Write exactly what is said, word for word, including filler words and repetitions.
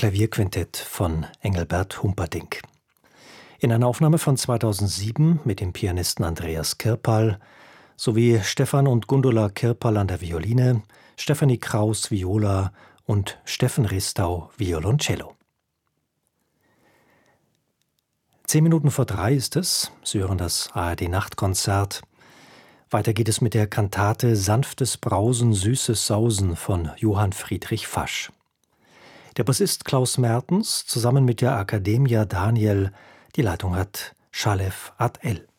Klavierquintett von Engelbert Humperdinck. In einer Aufnahme von zweitausendsieben mit dem Pianisten Andreas Kirpal sowie Stefan und Gundula Kirpal an der Violine, Stefanie Kraus Viola und Steffen Ristau Violoncello. Zehn Minuten vor drei ist es. Sie hören das A R D-Nachtkonzert. Weiter geht es mit der Kantate Sanftes Brausen, süßes Sausen von Johann Friedrich Fasch. Der Bassist Klaus Mertens zusammen mit der Academia Daniel, die Leitung hat Shalev Ad-El.